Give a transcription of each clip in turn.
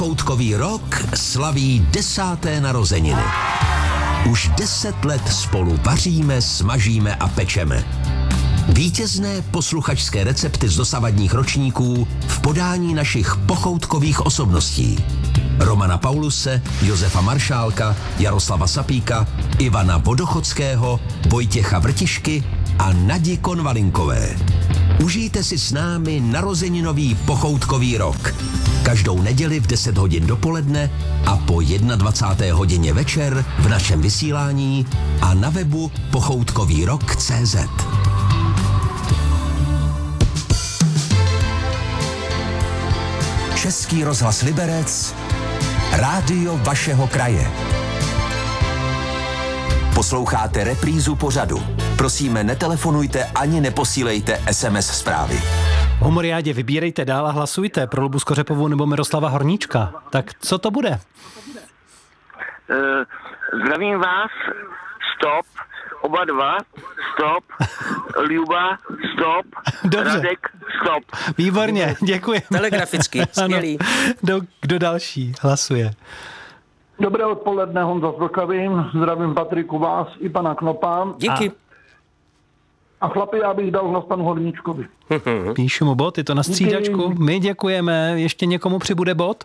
Pochoutkový rok slaví 10. narozeniny. Už 10 let spolu vaříme, smažíme a pečeme. Vítězné posluchačské recepty z dosavadních ročníků v podání našich pochoutkových osobností. Romana Pauluse, Josefa Maršálka, Jaroslava Sapíka, Ivana Vodochodského, Vojtěcha Vrtišky a Nadi Konvalinkové. Užijte si s námi narozeninový pochoutkový rok. Každou neděli v 10 hodin dopoledne a po 21. hodině večer v našem vysílání a na webu pochoutkovýrok.cz. Český rozhlas Liberec, rádio vašeho kraje. Posloucháte reprízu pořadu. Prosíme, netelefonujte ani neposílejte SMS zprávy. Humoriádě, vybírejte dál a hlasujte pro Lubu Skořepovou nebo Miroslava Horníčka. Tak co to bude? Zdravím vás, stop, oba dva, stop, Luba, stop, dobře. Radek, stop. Výborně, děkuji. Telegraficky, skvělý. Kdo další hlasuje? Dobré odpoledne, Honza z Vlkavy. Zdravím Patriku, vás i pana Knopa. Díky. A chlapi, já bych dal hlas panu Horníčkovi. Píšu mu bod, je to na střídačku. My děkujeme. Ještě někomu přibude bod?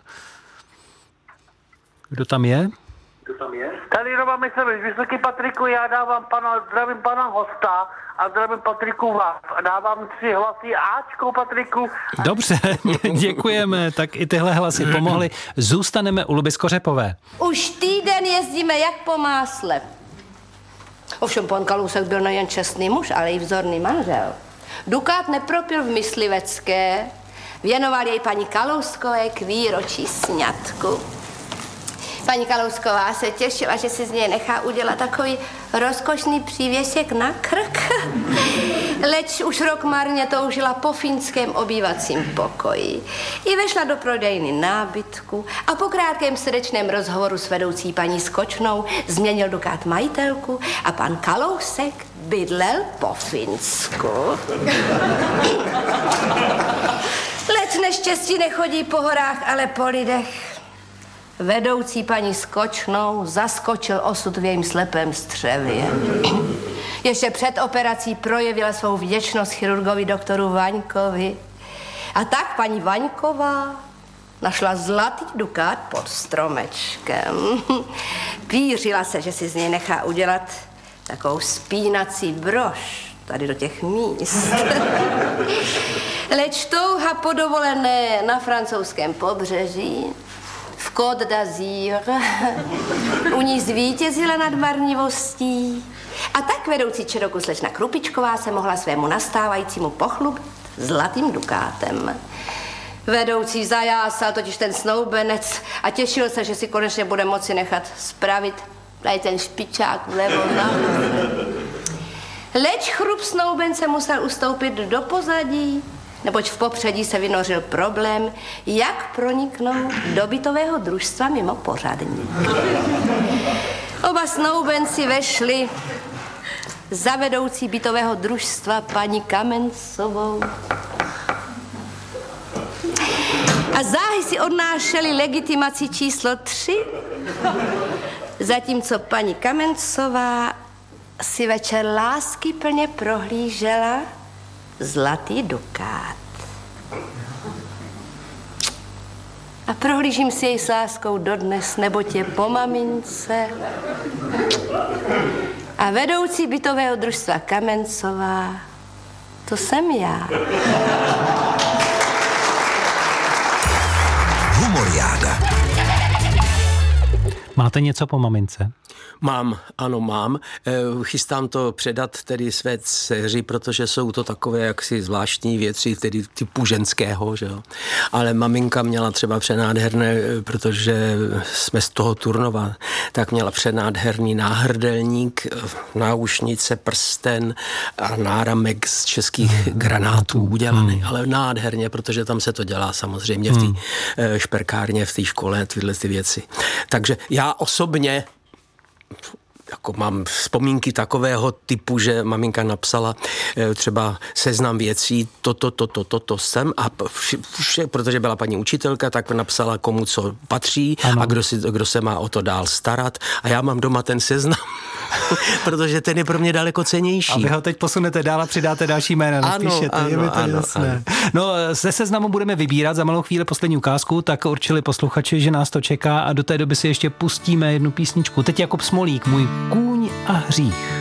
Kdo tam je? Tady Roman Myslevič, Vysoký Patriku, já zdravím pana hosta a zdravím Patriku vás. A dávám 3 hlasy Ačko Patriku. Dobře, děkujeme, tak i tyhle hlasy pomohly. Zůstaneme u Luby Skořepové. Už týden jezdíme jak po másle. Ovšem pan Kalousek byl nejen čestný muž, ale i vzorný manžel. Dukát nepropil v Myslivecké, věnoval jej paní Kalouskové k výročí sňatku. Paní Kalousková se těšila, že si z něj nechá udělat takový rozkošný přívěsek na krk. Leč už rok marně toužila po finském obývacím pokoji. I vešla do prodejny nábytku a po krátkém srdečném rozhovoru s vedoucí paní Skočnou změnil Dukát majitelku a pan Kalousek bydlel po Finsku. Leč neštěstí nechodí po horách, ale po lidech. Vedoucí paní Skočnou zaskočil osud v jejím slepém střevě. Ještě před operací projevila svou vděčnost chirurgovi doktoru Vaňkovi. A tak paní Vaňková našla zlatý dukát pod stromečkem. Pířila se, že si z něj nechá udělat takovou spínací brož tady do těch míst. Leč touha po dovolené na francouzském pobřeží v Côte d'Azur u ní zvítězila nad marnivostí. A tak vedoucí Čeroku slečna Krupičková se mohla svému nastávajícímu pochlubit zlatým dukátem. Vedoucí zajásal totiž ten snoubenec a těšil se, že si konečně bude moci nechat spravit tady ten špičák vlevo nahoře. Leč chrup snoubence musel ustoupit do pozadí, neboť v popředí se vynořil problém, jak proniknout do bytového družstva mimo pořadník. Oba snoubenci vešli za vedoucí bytového družstva paní Kamencovou. A záhy si odnášeli legitimaci číslo 3, zatímco paní Kamencová si večer láskyplně prohlížela zlatý dukát. A prohlížím si jej s láskou dodnes, neboť je po mamince. A vedoucí bytového družstva Kamencová, to jsem já. Humoriáda. Máte něco po mamince? Ano, mám. Chystám to předat tedy své dceři, protože jsou to takové jaksi zvláštní věci, tedy typu ženského, že jo. Ale maminka měla třeba přenádherné, protože jsme z toho Turnova, tak měla přenádherný náhrdelník, náušnice, prsten a náramek z českých granátů udělaný, ale nádherně, protože tam se to dělá samozřejmě v té šperkárně, v té škole, tyhle ty věci. Takže já osobně jako mám vzpomínky takového typu, že maminka napsala třeba seznam věcí, to jsem a protože byla paní učitelka, tak napsala, komu co patří a kdo se má o to dál starat a já mám doma ten seznam, protože ten je pro mě daleko cennější. A vy ho teď posunete dál a přidáte další jména, napíšete, je mi to jasné. No, ze seznamu budeme vybírat za malou chvíli poslední ukázku, tak určili posluchači, že nás to čeká a do té doby si ještě pustíme jednu písničku. Teď Jakub Smolík, Můj kůň a hřích.